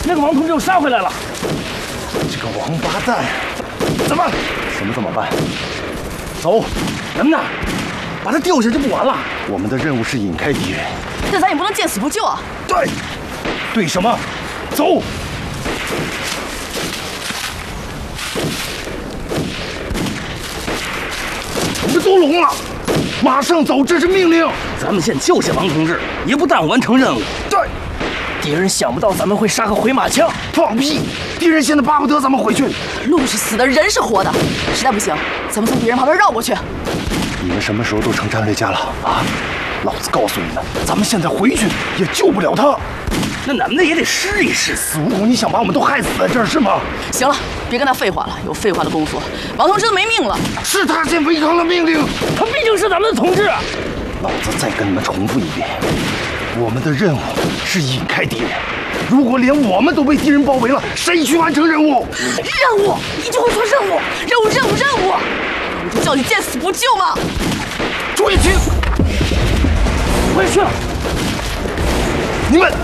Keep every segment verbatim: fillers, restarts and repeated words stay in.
那个王同志又杀回来了。 这个王八蛋！怎么？什么怎么办？走， 人呢？把他丢下就不完了。 我们的任务是引开敌人， 那咱也不能见死不救啊！ 对，对什么？走！我们都聋了，马上走，这是命令。 咱们先救下王同志，也不耽误完成任务。 对， 敌人想不到咱们会杀个回马枪。 放屁！敌人现在巴不得咱们回去。 路是死的，人是活的，实在不行，咱们从敌人旁边绕过去。 你们什么时候都成战略家了啊？老子告诉你们，咱们现在回去也救不了他。 那咱们也得试一试。 死无辜，你想把我们都害死在这儿是吗？ 行了，别跟他废话了，有废话的功夫，王同志都没命了。 是他先违抗了命令， 他毕竟是咱们的同志。 老子再跟你们重复一遍，我们的任务是引开敌人。如果连我们都被敌人包围了，谁去完成任务？ 任务，你就会说任务，任务，任务，任务。我就叫你见死不救吗？ 注意听， 我也去了。 你们。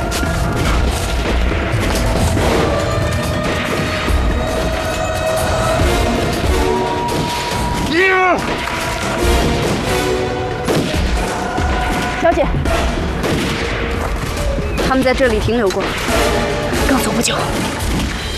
小姐，他们在这里停留过，刚走不久。